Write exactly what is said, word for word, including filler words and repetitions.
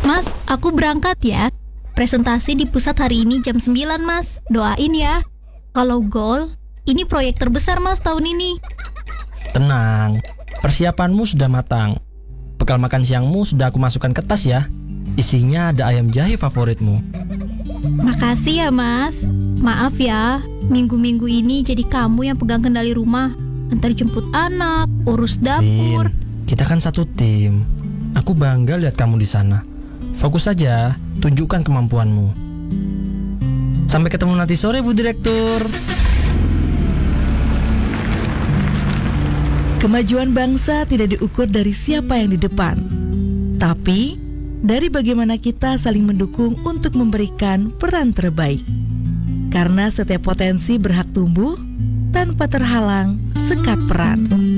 Mas, aku berangkat ya. Presentasi di pusat hari ini jam sembilan, Mas. Doain ya. Kalau gol, ini proyek terbesar, Mas, tahun ini. Tenang, persiapanmu sudah matang. Bekal makan siangmu sudah aku masukkan ke tas ya. Isinya ada ayam jahe favoritmu. Makasih ya, Mas. Maaf ya, minggu-minggu ini jadi kamu yang pegang kendali rumah. Antar jemput anak, urus dapur. Din, kita kan satu tim. Aku bangga lihat kamu di sana. Fokus saja, tunjukkan kemampuanmu. Sampai ketemu nanti sore, Bu Direktur. Kemajuan bangsa tidak diukur dari siapa yang di depan, tapi dari bagaimana kita saling mendukung untuk memberikan peran terbaik. Karena setiap potensi berhak tumbuh tanpa terhalang sekat peran.